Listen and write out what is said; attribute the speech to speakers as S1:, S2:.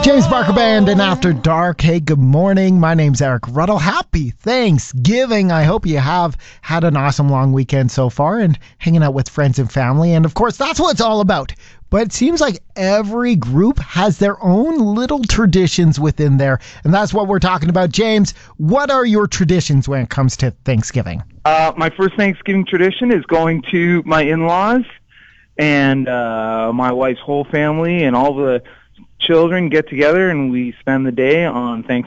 S1: James Barker Band and After Dark. Hey, good morning. My name's Eric Ruddle. Happy Thanksgiving. I hope you have had an awesome long weekend so far and hanging out with friends and family. And of course, that's what it's all about. But it seems like every group has their own little traditions within there. And that's what we're talking about. James, what are your traditions when it comes to Thanksgiving?
S2: My first Thanksgiving tradition is going to my in-laws and my wife's whole family and all the children get together, and we spend the day on Thanksgiving.